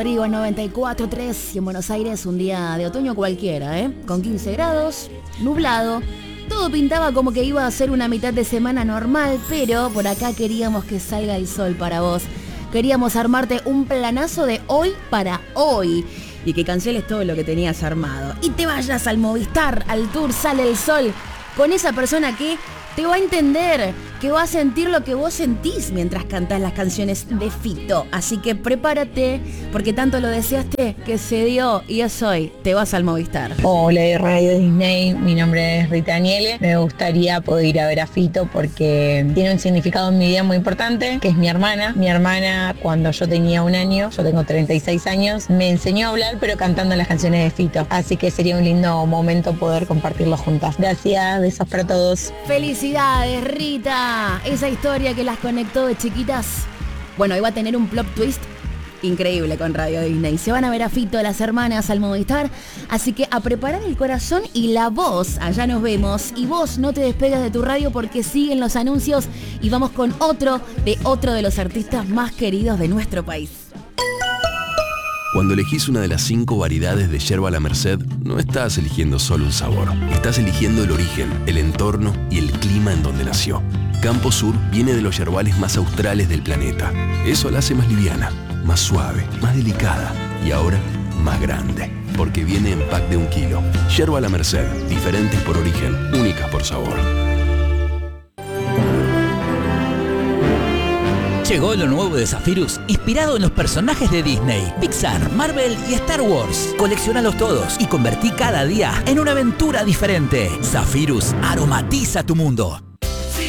Arriba 94.3 y en Buenos Aires un día de otoño cualquiera, con 15 grados, nublado. Todo pintaba como que iba a ser una mitad de semana normal, pero por acá queríamos que salga el sol para vos. Queríamos armarte un planazo de hoy para hoy y que canceles todo lo que tenías armado y te vayas al Movistar, al Tour Sale el Sol, con esa persona que te va a entender, que va a sentir lo que vos sentís mientras cantás las canciones de Fito. Así que prepárate, porque tanto lo deseaste que se dio y es hoy. Te vas al Movistar. Hola de Radio Disney, mi nombre es Rita Aniele. Me gustaría poder ir a ver a Fito porque tiene un significado en mi vida muy importante, que es mi hermana. Mi hermana, cuando yo tenía 1 año, yo tengo 36 años, me enseñó a hablar pero cantando las canciones de Fito. Así que sería un lindo momento poder compartirlo juntas. Gracias, besos para todos. Felicidades, Rita. Esa historia que las conectó de chiquitas. Bueno, iba a tener un plot twist increíble con Radio Disney. Se van a ver a Fito, las hermanas, al Movistar. Así que a preparar el corazón y la voz. Allá nos vemos. Y vos no te despegas de tu radio porque siguen los anuncios. Y vamos con otro de los artistas más queridos de nuestro país. Cuando elegís una de las 5 variedades de yerba La Merced, no estás eligiendo solo un sabor. Estás eligiendo el origen, el entorno y el clima en donde nació. Campo Sur viene de los yerbales más australes del planeta. Eso la hace más liviana, más suave, más delicada y ahora más grande. Porque viene en pack de 1 kilo. Yerba La Merced, diferentes por origen, únicas por sabor. Llegó lo nuevo de Zephyrus, inspirado en los personajes de Disney, Pixar, Marvel y Star Wars. Coleccionalos todos y convertí cada día en una aventura diferente. Zephyrus aromatiza tu mundo.